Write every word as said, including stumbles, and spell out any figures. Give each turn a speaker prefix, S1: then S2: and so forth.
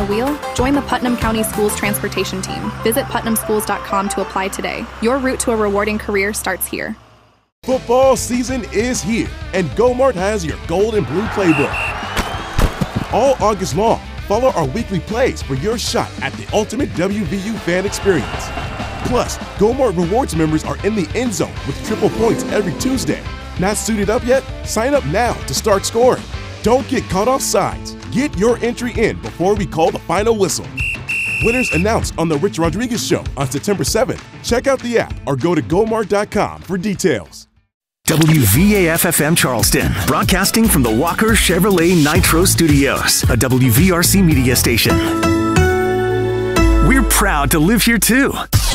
S1: wheel? Join the Putnam County Schools Transportation Team. Visit putnam schools dot com to apply today. Your route to a rewarding career starts here.
S2: Football season is here, and GoMart has your gold and blue playbook. All August long, follow our weekly plays for your shot at the ultimate W V U fan experience. Plus, GoMart Rewards members are in the end zone with triple points every Tuesday. Not suited up yet? Sign up now to start scoring. Don't get caught off sides. Get your entry in before we call the final whistle. Winners announced on The Rich Rodriguez Show on September seventh. Check out the app or go to gomart dot com for details.
S3: W V A F F M Charleston, broadcasting from the Walker Chevrolet Nitro Studios, a W V R C media station. We're proud to live here too.